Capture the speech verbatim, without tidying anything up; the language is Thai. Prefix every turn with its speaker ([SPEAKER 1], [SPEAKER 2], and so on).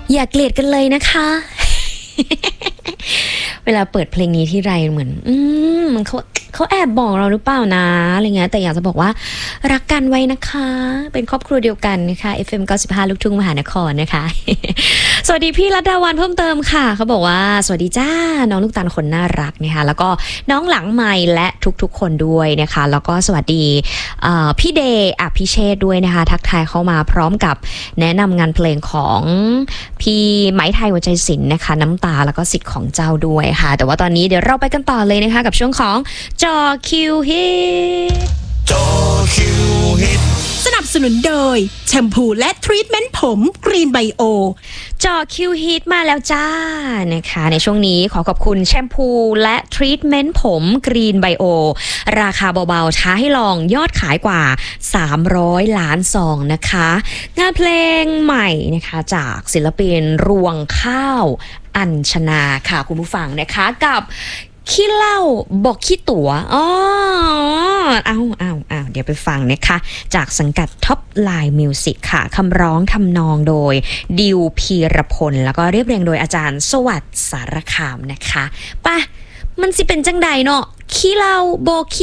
[SPEAKER 1] อย่าเกลียดกันเลยนะคะ เวลาเปิดเพลงนี้ที่ไรเหมือน อืมเขาเขาแอบบอกเราหรือเปล่านะอะไรเงี้ยแต่อยากจะบอกว่ารักกันไว้นะคะเป็นครอบครัวเดียวกันนะคะ เอฟ เอ็ม เก้าสิบห้า ลูกทุ่งมหานครนะคะ สวัสดีพี่รัตดาวันเพิ่มเติมค่ะเขาบอกว่าสวัสดีจ้าน้องลูกตาลคนน่ารักนะคะแล้วก็น้องหลังไมค์และทุกๆคนด้วยนะคะแล้วก็สวัสดีพี่เดย์อภิเชษด้วยนะคะทักทายเข้ามาพร้อมกับแนะนำงานเพลงของพี่ไหมไทยหัวใจศิลป์นะคะน้ำตาแล้วก็สิทธิ์ของเจ้าด้วยค่ะแต่ว่าตอนนี้เดี๋ยวเราไปกันต่อเลยนะคะกับช่วงของจอคิวฮิต
[SPEAKER 2] จอคิวฮิต
[SPEAKER 3] สนับสนุนโดยแชมพูและทรีทเมนต์ผมกรีนไบโอ
[SPEAKER 1] จอคิวฮิตมาแล้วจ้านะคะในช่วงนี้ขอขอบคุณแชมพูและทรีทเมนต์ผมกรีนไบโอราคาเบาๆท้าให้ลองยอดขายกว่าสามร้อยล้านซองนะคะงานเพลงใหม่นะคะจากศิลปินรวงข้าวอัญชนาค่ะคุณผู้ฟังนะคะกับขี้เล่าบอกขี้ตั๋วอ๋อเอาเอาเอาเดี๋ยวไปฟังนะคะจากสังกัดท็อปไลน์มิวสิกค่ะคำร้องทำนองโดยดิวพีรพลแล้วก็เรียบเรียงโดยอาจารย์สวัสดิ์สารคามนะคะป่ะมันสิเป็นจังใดเนาะขี้เล่าบอกขี้